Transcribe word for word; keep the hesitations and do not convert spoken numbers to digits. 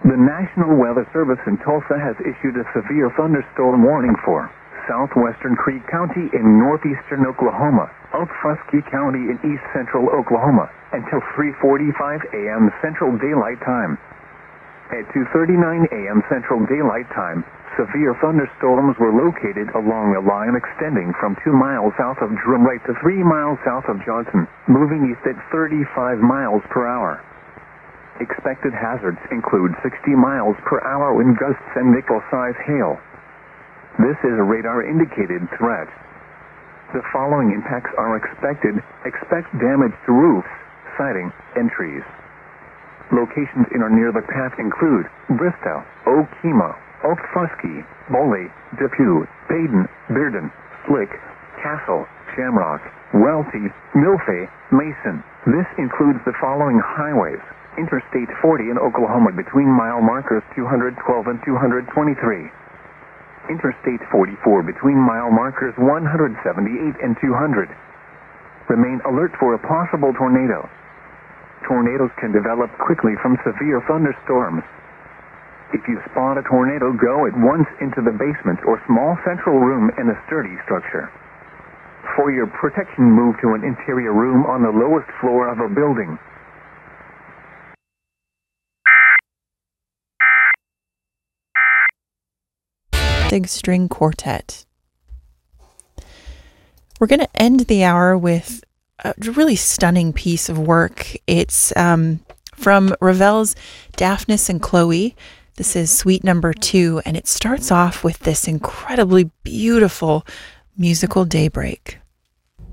The National Weather Service in Tulsa has issued a severe thunderstorm warning for southwestern Creek County in northeastern Oklahoma, Okfuskee County in east central Oklahoma, until three forty-five a.m. Central Daylight Time. At two thirty-nine a.m. Central Daylight Time, severe thunderstorms were located along a line extending from two miles south of Drumlight to three miles south of Johnson, moving east at thirty-five miles per hour. Expected hazards include sixty miles per hour wind gusts and nickel-size hail. This is a radar-indicated threat. The following impacts are expected. Expect damage to roofs, siding, and trees. Locations in or near the path include Bristow, Okemo, Okfuskee, Boley, Depew, Baden, Bearden, Slick, Castle, Shamrock, Welty, Milfay, Mason. This includes the following highways: Interstate forty in Oklahoma between mile markers two twelve and two twenty-three. Interstate forty-four between mile markers one seventy-eight and two hundred. Remain alert for a possible tornado. Tornadoes can develop quickly from severe thunderstorms. If you spot a tornado, go at once into the basement or small central room in a sturdy structure. For your protection, move to an interior room on the lowest floor of a building. Big String Quartet. We're going to end the hour with a really stunning piece of work. It's um, from Ravel's Daphnis and Chloe. This is suite number two, and it starts off with this incredibly beautiful musical daybreak.